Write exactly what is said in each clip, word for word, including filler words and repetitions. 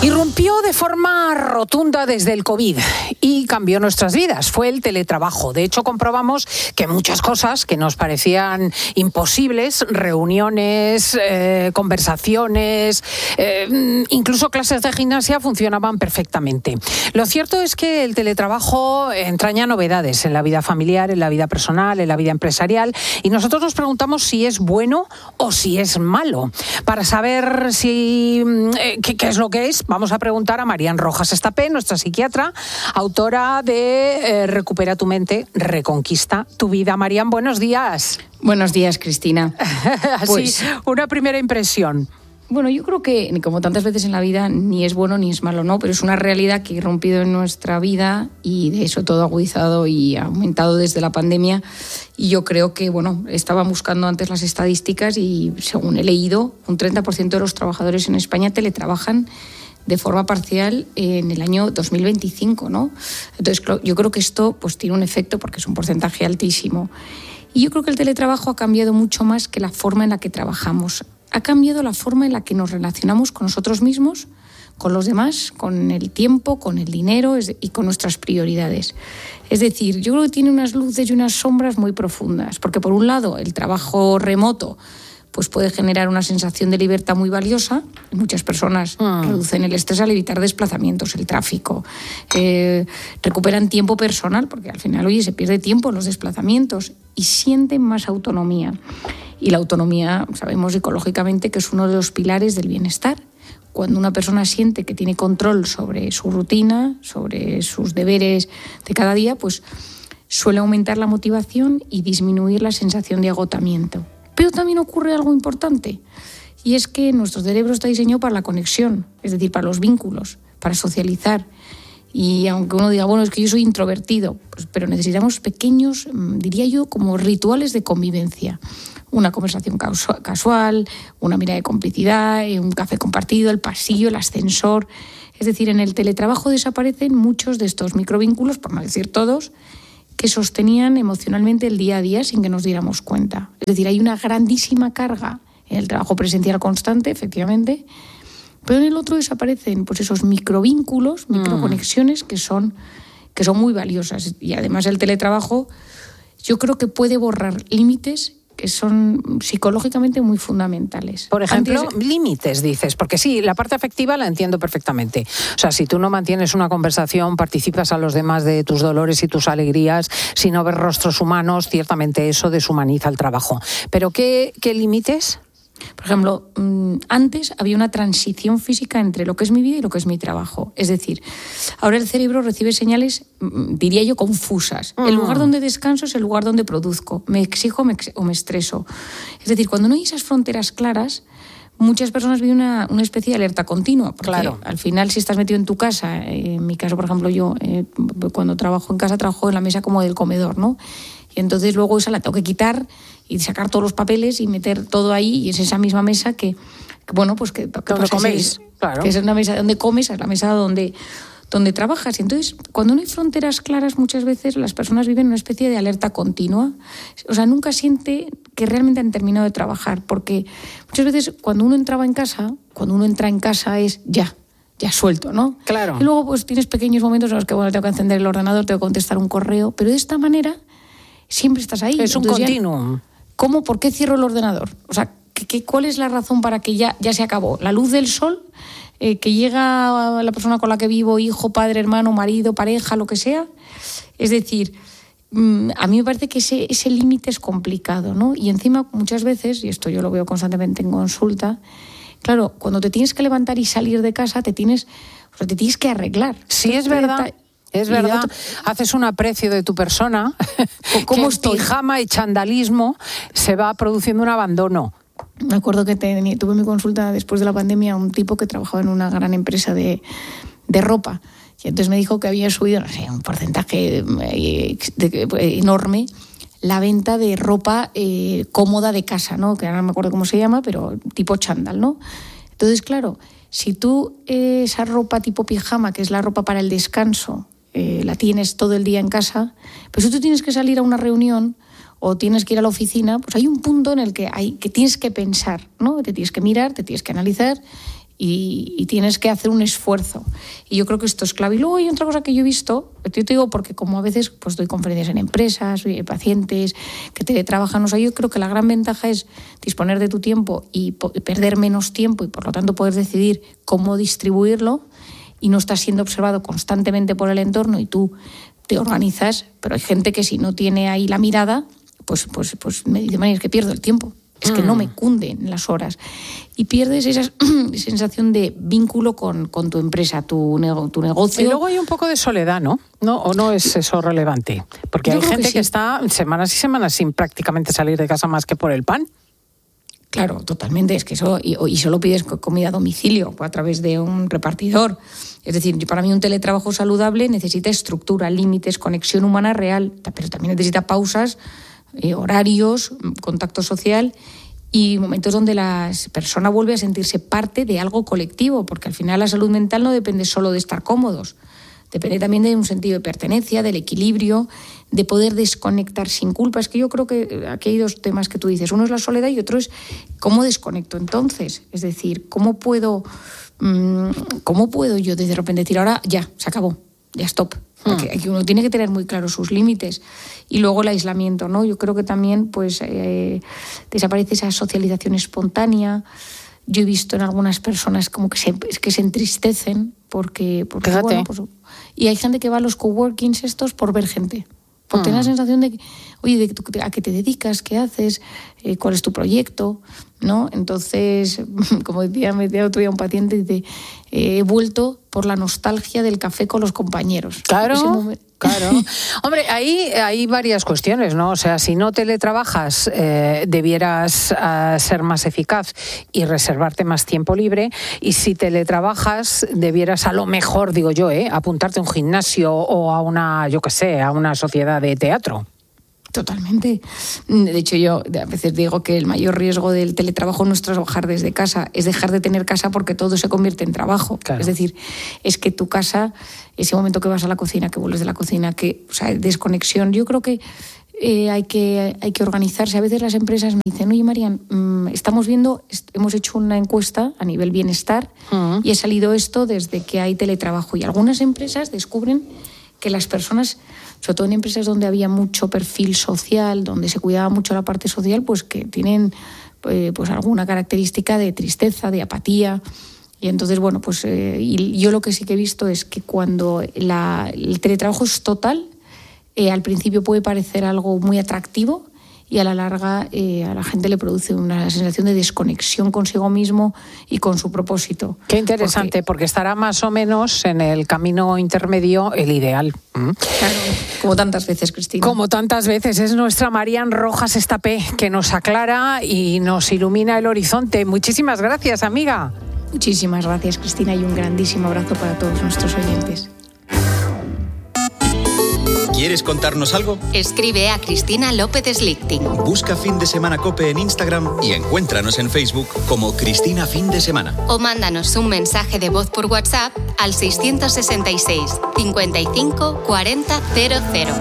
Irrumpió de forma rotunda desde el COVID y cambió nuestras vidas. Fue el teletrabajo. De hecho, comprobamos que muchas cosas que nos parecían imposibles, reuniones, eh, conversaciones, eh, incluso clases de gimnasia, funcionaban perfectamente. Lo cierto es que el teletrabajo entraña novedades en la vida familiar, en la vida personal, en la vida empresarial, y nosotros nos preguntamos si es bueno o si es malo. Para saber si eh, qué, qué es lo que es, vamos a preguntar a Marian Rojas Estapé, nuestra psiquiatra, autora de eh, Recupera tu mente, reconquista tu vida. Marian, buenos días. Buenos días, Cristina. Así, pues, una primera impresión. Bueno, yo creo que, como tantas veces en la vida, ni es bueno ni es malo, ¿no? Pero es una realidad que ha irrumpido en nuestra vida y de eso todo agudizado y aumentado desde la pandemia. Y yo creo que, bueno, estaba buscando antes las estadísticas y, según he leído, un treinta por ciento de los trabajadores en España teletrabajan de forma parcial en el año dos mil veinticinco, ¿no? Entonces, yo creo que esto pues tiene un efecto porque es un porcentaje altísimo. Y yo creo que el teletrabajo ha cambiado mucho más que la forma en la que trabajamos. Ha cambiado la forma en la que nos relacionamos con nosotros mismos, con los demás, con el tiempo, con el dinero y con nuestras prioridades. Es decir, yo creo que tiene unas luces y unas sombras muy profundas, porque por un lado el trabajo remoto pues puede generar una sensación de libertad muy valiosa. Muchas personas mm. reducen el estrés al evitar desplazamientos, el tráfico, eh, recuperan tiempo personal, porque al final, oye, se pierde tiempo en los desplazamientos y sienten más autonomía. Y la autonomía, sabemos psicológicamente que es uno de los pilares del bienestar. Cuando una persona siente que tiene control sobre su rutina, sobre sus deberes de cada día, pues suele aumentar la motivación y disminuir la sensación de agotamiento. Pero también ocurre algo importante, y es que nuestro cerebro está diseñado para la conexión, es decir, para los vínculos, para socializar. Y aunque uno diga, bueno, es que yo soy introvertido, pues, pero necesitamos pequeños, diría yo, como rituales de convivencia. Una conversación casual, una mirada de complicidad, un café compartido, el pasillo, el ascensor. Es decir, en el teletrabajo desaparecen muchos de estos microvínculos, por no decir todos, que sostenían emocionalmente el día a día sin que nos diéramos cuenta. Es decir, hay una grandísima carga en el trabajo presencial constante, efectivamente, pero en el otro desaparecen pues esos microvínculos, microconexiones que son, que son muy valiosas. Y además el teletrabajo yo creo que puede borrar límites que son psicológicamente muy fundamentales. Por ejemplo, Antes... límites, dices, porque sí, la parte afectiva la entiendo perfectamente. O sea, si tú no mantienes una conversación, participas a los demás de tus dolores y tus alegrías, si no ves rostros humanos, ciertamente eso deshumaniza el trabajo. ¿Pero qué, qué límites? Por ejemplo, antes había una transición física entre lo que es mi vida y lo que es mi trabajo. Es decir, ahora el cerebro recibe señales, diría yo, confusas. Mm. El lugar donde descanso es el lugar donde produzco. Me exijo me ex- o me estreso. Es decir, cuando no hay esas fronteras claras, muchas personas viven una, una especie de alerta continua. Porque claro. Al final, si estás metido en tu casa, eh, en mi caso, por ejemplo, yo eh, cuando trabajo en casa, trabajo en la mesa como del comedor, ¿no? Y entonces luego esa la tengo que quitar y sacar todos los papeles y meter todo ahí, y es esa misma mesa que, que bueno, pues que... que ¿Dónde coméis? Claro. Que es una mesa donde comes, es la mesa donde, donde trabajas. Y entonces, cuando no hay fronteras claras, muchas veces las personas viven una especie de alerta continua. O sea, nunca siente que realmente han terminado de trabajar, porque muchas veces cuando uno entraba en casa, cuando uno entra en casa es ya, ya suelto, ¿no? Claro. Y luego pues tienes pequeños momentos en los que, bueno, tengo que encender el ordenador, tengo que contestar un correo, pero de esta manera siempre estás ahí. Es un Entonces, continuum. ¿Cómo? ¿Por qué cierro el ordenador? O sea, ¿qué, qué, ¿cuál es la razón para que ya, ya se acabó? ¿La luz del sol? Eh, ¿Que llega la persona con la que vivo, hijo, padre, hermano, marido, pareja, lo que sea? Es decir, mmm, a mí me parece que ese, ese límite es complicado, ¿no? Y encima, muchas veces, y esto yo lo veo constantemente en consulta, claro, cuando te tienes que levantar y salir de casa, te tienes, o sea, te tienes que arreglar. Sí, es verdad. Es verdad, haces un aprecio de tu persona, ¿Cómo que en pijama y chandalismo se va produciendo un abandono. Me acuerdo que te, tuve mi consulta después de la pandemia un tipo que trabajaba en una gran empresa de, de ropa, y entonces me dijo que había subido, no sé, un porcentaje de, de, de, enorme la venta de ropa eh, cómoda de casa, ¿no? Que ahora no me acuerdo cómo se llama, pero tipo chándal, ¿no? Entonces, claro, si tú eh, esa ropa tipo pijama, que es la ropa para el descanso, Eh, la tienes todo el día en casa, pero si tú tienes que salir a una reunión o tienes que ir a la oficina, pues hay un punto en el que hay que tienes que pensar, ¿no? Te tienes que mirar, te tienes que analizar Y, y tienes que hacer un esfuerzo. Y yo creo que esto es clave. Y luego hay otra cosa que yo he visto, yo te digo porque como a veces pues doy conferencias en empresas, pacientes que teletrabajan, o sea, yo creo que la gran ventaja es disponer de tu tiempo y po- perder menos tiempo y por lo tanto poder decidir cómo distribuirlo y no estás siendo observado constantemente por el entorno y tú te organizas, pero hay gente que si no tiene ahí la mirada, pues, pues, pues me dice, María, es que pierdo el tiempo. Es que no me cunden las horas. Y pierdes esa sensación de vínculo con, con tu empresa, tu, nego, tu negocio. Y luego hay un poco de soledad, ¿no? ¿No? ¿O no es eso relevante? Porque Yo hay gente que, sí. que está semanas y semanas sin prácticamente salir de casa más que por el pan. Claro, totalmente. Es que eso, y, y solo pides comida a domicilio o a través de un repartidor. Es decir, para mí un teletrabajo saludable necesita estructura, límites, conexión humana real, pero también necesita pausas, Eh, horarios, contacto social y momentos donde la persona vuelve a sentirse parte de algo colectivo, porque al final la salud mental no depende solo de estar cómodos, depende también de un sentido de pertenencia, del equilibrio, de poder desconectar sin culpa. Es que yo creo que aquí hay dos temas que tú dices, uno es la soledad y otro es cómo desconecto entonces, es decir, cómo puedo, cómo puedo yo de repente decir ahora ya, se acabó, ya stop. Aquí, aquí uno tiene que tener muy claros sus límites. Y luego el aislamiento, ¿no? Yo creo que también pues eh, desaparece esa socialización espontánea. Yo he visto en algunas personas como que se, que se entristecen porque, porque bueno, pues, y hay gente que va a los coworkings estos por ver gente, por mm. tener la sensación de que, oye, de, ¿a qué te dedicas? ¿Qué haces? Eh, ¿Cuál es tu proyecto? ¿No? Entonces, como decía, me decía otro día un paciente, dice, eh, he vuelto por la nostalgia del café con los compañeros. Claro, claro. Hombre, ahí hay varias cuestiones, ¿no? O sea, si no teletrabajas, eh, debieras uh, ser más eficaz y reservarte más tiempo libre. Y si teletrabajas, debieras a lo mejor, digo yo, eh, apuntarte a un gimnasio o a una, yo qué sé, a una sociedad de teatro. Totalmente. De hecho, yo a veces digo que el mayor riesgo del teletrabajo no es trabajar desde casa, es dejar de tener casa porque todo se convierte en trabajo. Claro. Es decir, es que tu casa, ese momento que vas a la cocina, que vuelves de la cocina, que, o sea, desconexión. Yo creo que eh, hay que hay que organizarse. A veces las empresas me dicen, oye, Marian, mmm, estamos viendo, est- hemos hecho una encuesta a nivel bienestar uh-huh. y ha salido esto desde que hay teletrabajo. Y algunas empresas descubren que las personas, sobre todo en empresas donde había mucho perfil social, donde se cuidaba mucho la parte social, pues que tienen eh, pues alguna característica de tristeza, de apatía. Y entonces, bueno, pues eh, y yo lo que sí que he visto es que cuando la, el teletrabajo es total, eh, al principio puede parecer algo muy atractivo y a la larga eh, a la gente le produce una sensación de desconexión consigo mismo y con su propósito. Qué interesante, porque, porque estará más o menos en el camino intermedio el ideal. ¿Mm? Claro, como tantas veces, Cristina. Como tantas veces. Es nuestra Marian Rojas Estapé, que nos aclara y nos ilumina el horizonte. Muchísimas gracias, amiga. Muchísimas gracias, Cristina, y un grandísimo abrazo para todos nuestros oyentes. ¿Quieres contarnos algo? Escribe a Cristina López Slichting. Busca Fin de Semana COPE en Instagram y encuéntranos en Facebook como Cristina Fin de Semana. O mándanos un mensaje de voz por WhatsApp al seiscientos sesenta y seis, cincuenta y cinco, cuarenta, cero cero.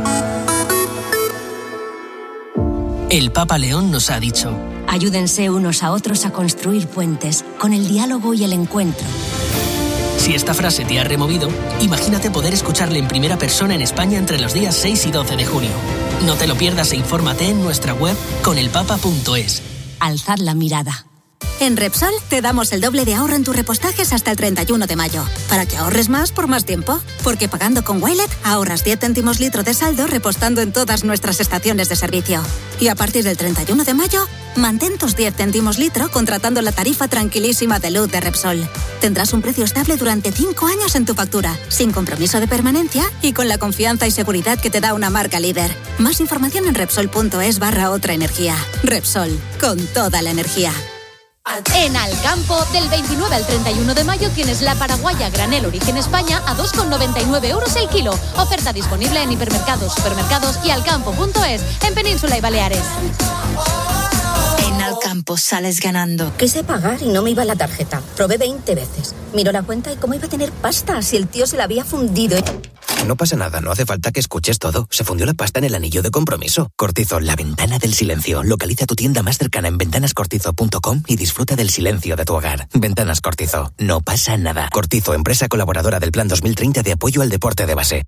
El Papa León nos ha dicho: ayúdense unos a otros a construir puentes con el diálogo y el encuentro. Si esta frase te ha removido, imagínate poder escucharle en primera persona en España entre los días seis y doce de junio. No te lo pierdas e infórmate en nuestra web conelpapa punto es. Alzad la mirada. En Repsol te damos el doble de ahorro en tus repostajes hasta el treinta y uno de mayo, para que ahorres más por más tiempo. Porque pagando con Wilet ahorras diez céntimos litro de saldo repostando en todas nuestras estaciones de servicio. Y a partir del treinta y uno de mayo, mantén tus diez céntimos litro contratando la tarifa tranquilísima de luz de Repsol. Tendrás un precio estable durante cinco años en tu factura, sin compromiso de permanencia y con la confianza y seguridad que te da una marca líder. Más información en Repsol punto es barra otra energía. Repsol, con toda la energía. En Alcampo, del veintinueve al treinta y uno de mayo tienes la paraguaya granel origen España a dos con noventa y nueve euros el kilo. Oferta disponible en hipermercados, supermercados y alcampo punto es en Península y Baleares. En Alcampo sales ganando. Quise pagar y no me iba la tarjeta. Probé veinte veces. Miró la cuenta y cómo iba a tener pasta si el tío se la había fundido. No pasa nada, no hace falta que escuches todo. Se fundió la pasta en el anillo de compromiso. Cortizo, la ventana del silencio. Localiza tu tienda más cercana en ventanas cortizo punto com y disfruta del silencio de tu hogar. Ventanas Cortizo, no pasa nada. Cortizo, empresa colaboradora del Plan dos mil treinta de apoyo al deporte de base.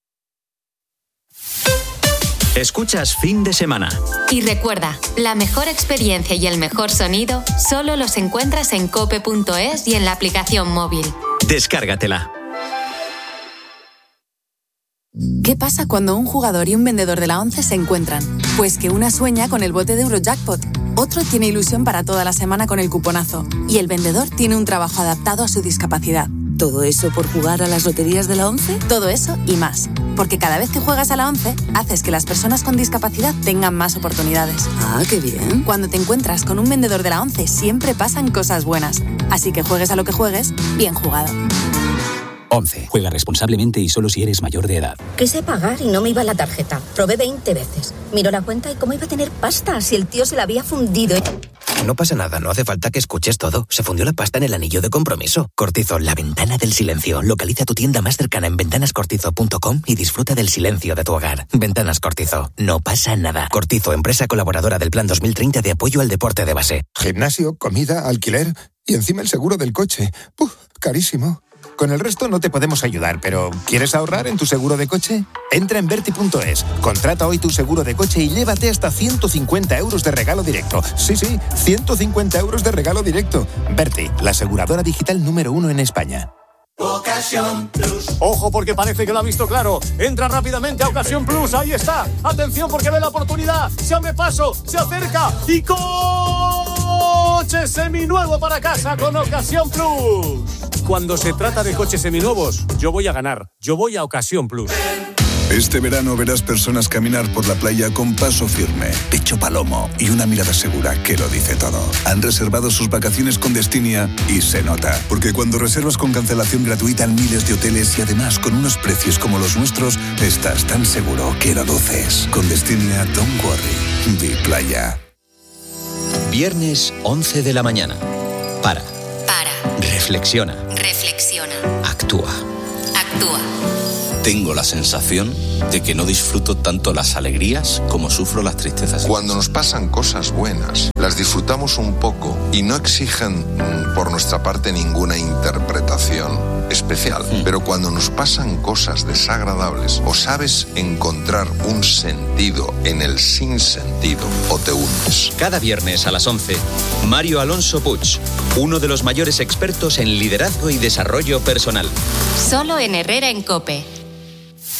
Escuchas Fin de Semana. Y recuerda, la mejor experiencia y el mejor sonido solo los encuentras en cope punto es y en la aplicación móvil. Descárgatela. ¿Qué pasa cuando un jugador y un vendedor de la ONCE se encuentran? Pues que una sueña con el bote de Eurojackpot, otro tiene ilusión para toda la semana con el cuponazo y el vendedor tiene un trabajo adaptado a su discapacidad. ¿Todo eso por jugar a las loterías de la ONCE? Todo eso y más. Porque cada vez que juegas a la ONCE, haces que las personas con discapacidad tengan más oportunidades. Ah, qué bien. Cuando te encuentras con un vendedor de la ONCE, siempre pasan cosas buenas. Así que juegues a lo que juegues, bien jugado. ONCE. Juega responsablemente y solo si eres mayor de edad. Quise pagar y no me iba la tarjeta. Probé veinte veces. Miró la cuenta y cómo iba a tener pasta si el tío se la había fundido. No pasa nada, no hace falta que escuches todo. Se fundió la pasta en el anillo de compromiso. Cortizo, la ventana del silencio. Localiza tu tienda más cercana en ventanas cortizo punto com y disfruta del silencio de tu hogar. Ventanas Cortizo, no pasa nada. Cortizo, empresa colaboradora del Plan dos mil treinta de apoyo al deporte de base. Gimnasio, comida, alquiler y encima el seguro del coche. Uf, carísimo. Con el resto no te podemos ayudar, pero ¿quieres ahorrar en tu seguro de coche? Entra en Berti punto es, contrata hoy tu seguro de coche y llévate hasta ciento cincuenta euros de regalo directo. Sí, sí, ciento cincuenta euros de regalo directo. Berti, la aseguradora digital número uno en España. Ocasión Plus. Ojo porque parece que lo ha visto claro. Entra rápidamente a Ocasión Plus, ahí está. Atención porque ve la oportunidad. Se abre paso, se acerca y coche seminuevo para casa con Ocasión Plus. Cuando se trata de coches seminuevos, yo voy a ganar. Yo voy a Ocasión Plus. Este verano verás personas caminar por la playa con paso firme, pecho palomo y una mirada segura que lo dice todo. Han reservado sus vacaciones con Destinia y se nota. Porque cuando reservas con cancelación gratuita en miles de hoteles y además con unos precios como los nuestros, estás tan seguro que lo luces. Con Destinia, don't worry. Di playa. Viernes once de la mañana. Para. Para. Reflexiona. Reflexiona. Actúa. Actúa. Tengo la sensación de que no disfruto tanto las alegrías como sufro las tristezas. Cuando nos pasan cosas buenas, las disfrutamos un poco y no exigen por nuestra parte ninguna interpretación especial. Mm. Pero cuando nos pasan cosas desagradables, o sabes encontrar un sentido en el sinsentido o te hundes. Cada viernes a las once, Mario Alonso Puig, uno de los mayores expertos en liderazgo y desarrollo personal. Solo en Herrera en COPE.